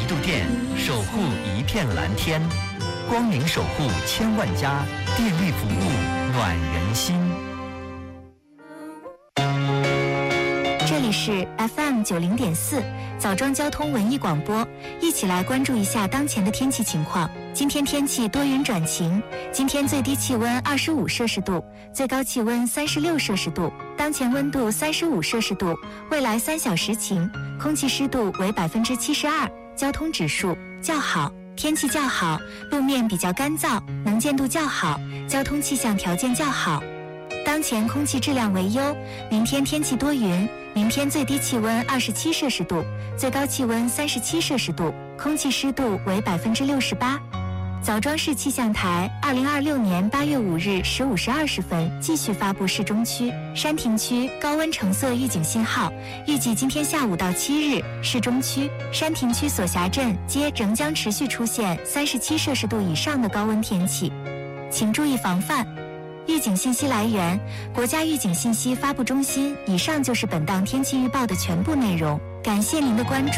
一度电，守护一片蓝天。光明守护千万家，电力服务暖人心。 这里是 FM90.4枣庄交通文艺广播，一起来关注一下当前的天气情况。今天天气多云转晴，今天最低气温25摄氏度，最高气温36摄氏度，当前温度35摄氏度，未来3小时晴，空气湿度为72%，交通指数较好，天气较好，路面比较干燥，能见度较好，交通气象条件较好。当前空气质量为优，明天天气多云，明天最低气温27摄氏度，最高气温37摄氏度，空气湿度为68%。枣庄市气象台2026年8月5日15时20分继续发布市中区、山亭区高温橙色预警信号，预计今天下午到7日，市中区、山亭区所辖镇皆仍将持续出现37摄氏度以上的高温天气，请注意防范。预警信息来源：国家预警信息发布中心。以上就是本档天气预报的全部内容，感谢您的关注。